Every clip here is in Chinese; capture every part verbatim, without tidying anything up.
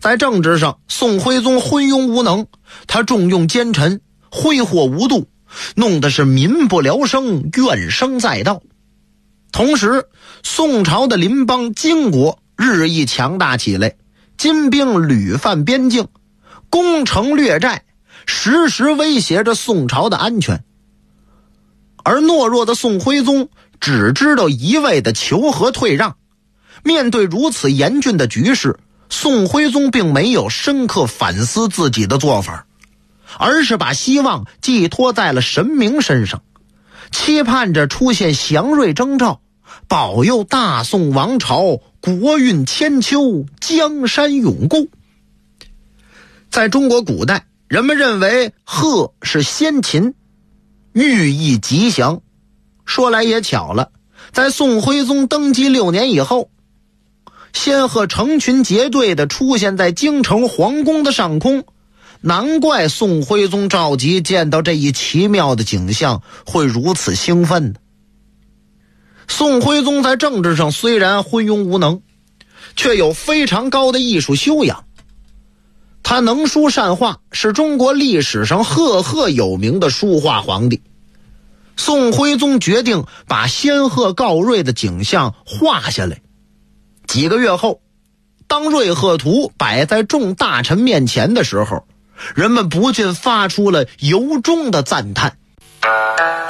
在政治上，宋徽宗昏庸无能，他重用奸臣，挥霍无度，弄得是民不聊生，怨声载道。同时，宋朝的邻邦金国日益强大起来，金兵屡犯边境，攻城掠寨，时时威胁着宋朝的安全。而懦弱的宋徽宗只知道一味的求和退让，面对如此严峻的局势，宋徽宗并没有深刻反思自己的做法，而是把希望寄托在了神明身上，期盼着出现祥瑞征兆，保佑大宋王朝国运千秋，江山永固。在中国古代，人们认为鹤是先禽，寓意吉祥。说来也巧了，在宋徽宗登基六年以后，仙鹤成群结队地出现在京城皇宫的上空，难怪宋徽宗赵佶见到这一奇妙的景象会如此兴奋呢。宋徽宗在政治上虽然昏庸无能，却有非常高的艺术修养。他能书善画，是中国历史上赫赫有名的书画皇帝。宋徽宗决定把仙鹤告瑞的景象画下来。几个月后，当瑞鹤图摆在众大臣面前的时候，人们不禁发出了由衷的赞叹。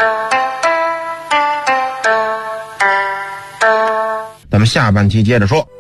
咱们下半期接着说。